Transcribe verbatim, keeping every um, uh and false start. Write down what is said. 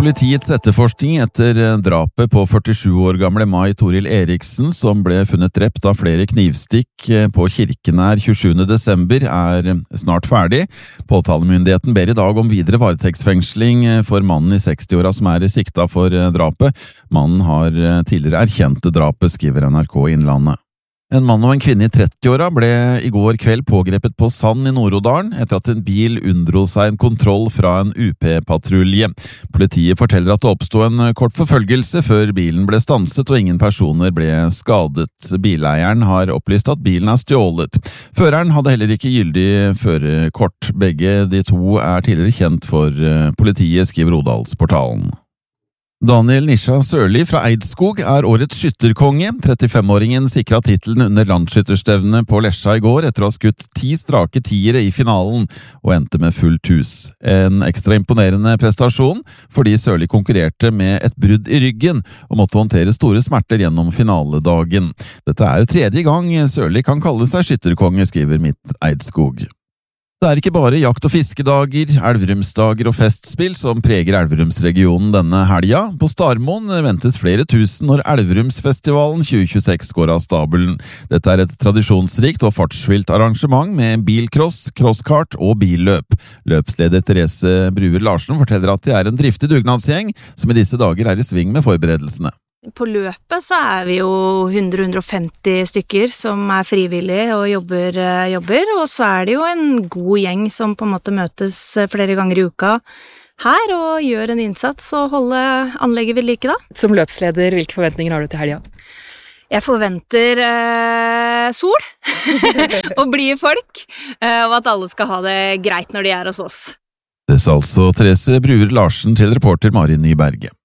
Politiets etterforskning etter drapet på førtisju år gamle Mai Toril Eriksen, som ble funnet drept av flere knivstikk på Kirkenær tjuesjuende desember, er snart ferdig. Påtalemyndigheten ber i dag om videre varetektsfengsling for mannen i sekstiåra som er sikta for drapet. Mannen har tidligere erkjent drapet, skriver N R K Innlandet. En mann og en kvinne i trettiåra ble i går kveld pågrepet på Sand i Nord-Odalen etter at en bil unndro seg en kontroll fra en U P-patrulje. Politiet forteller at det oppstod en kort forfølgelse før bilen ble stanset og ingen personer ble skadet. Bileieren har opplyst at bilen er stjålet. Føreren hadde heller ikke gyldig førerkort. Begge de to er tidligere kjent for politiet, skriver Odalsportalen. Daniel Nisha Sørli fra Eidskog er årets skytterkonge. trettifem-åringen sikret titelen under landsskytterstevnet på Lesja i går etter å ha skutt ti strake tiere i finalen og endte med fullt hus. En ekstra imponerende prestasjon fordi Sørli konkurrerte med et brudd i ryggen og måtte håndtere store smerter gjennom finaledagen. Dette er tredje gang Sørli kan kalle seg skytterkonge, skriver Mitt Eidskog. Det er ikke bare jakt- og fiskedager, elverumsdager og festspill som preger Elverumsregionen denne helga. På Starmoen ventes flere tusen når Elverumsfestivalen tjue tjueseks går av stabelen. Dette er et tradisjonsrikt og fartsfylt arrangement med bilcross, crosskart og billøp. Løpsleder Therese Bruer Larsen forteller at de er en driftig dugnadsgjeng som i disse dager er i sving med forberedelsene. På løpet så er vi jo hundre til hundre og femti stykker som er frivillige og jobber, jobber, og så er det jo en god gjeng som på en måte møtes flere ganger i uka her og gjør en innsats og holder anlegget ved like da. Som løpsleder, hvilke forventninger har du til helga? Jeg forventer eh, sol og blide folk, eh, og at alle skal ha det greit når de er hos oss. Det sa altså Therese Bruer Larsen til reporter Mari Nyberget.